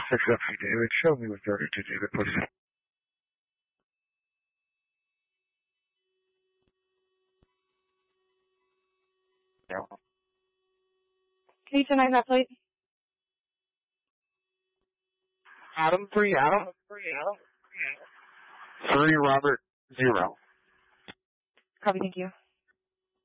6 FP David. Show me with 32 David, please. Yeah. Can you deny that plate? Adam 3 Adam. 3 Robert 0. Copy, thank you.